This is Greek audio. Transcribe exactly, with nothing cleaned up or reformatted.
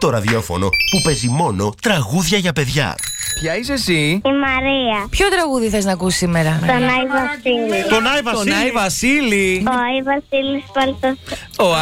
το ραδιόφωνο που παίζει μόνο τραγούδια για παιδιά. Ποια είσαι εσύ? Η Μαρία. Ποιο τραγούδι θες να ακούσεις σήμερα? Τον Άι Βασίλη. Τον Άι Βασίλη. Τον Άι Βασίλη. Ο Άι Βασίλης Παλτός. Ο